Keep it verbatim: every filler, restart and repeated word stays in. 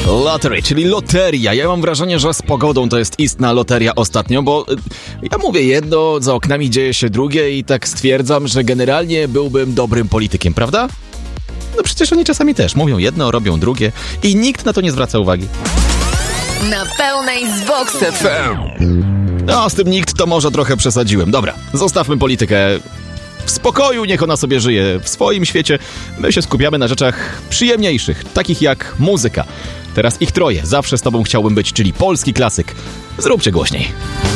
Lottery, czyli loteria. Ja mam wrażenie, że z pogodą to jest istna loteria ostatnio, bo ja mówię jedno, za oknami dzieje się drugie i tak stwierdzam, że generalnie byłbym dobrym politykiem, prawda? No przecież oni czasami też mówią jedno, robią drugie i nikt na to nie zwraca uwagi. Na pełnej z Vox F M. No, z tym nikt to może trochę przesadziłem. Dobra, zostawmy politykę w spokoju, niech ona sobie żyje w swoim świecie. My się skupiamy na rzeczach przyjemniejszych, takich jak muzyka. Teraz ich troje. Zawsze z tobą chciałbym być, czyli polski klasyk. Zróbcie głośniej.